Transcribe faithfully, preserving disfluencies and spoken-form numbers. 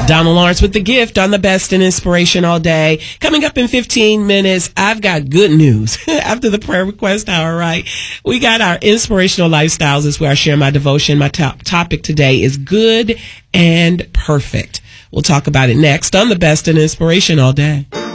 Donald Lawrence with the gift on the best in inspiration all day. Coming up in fifteen minutes, I've got good news. After the prayer request hour, right? We got our inspirational lifestyles. Is where I share my devotion. My top topic today is good and perfect. We'll talk about it next on the best in inspiration all day.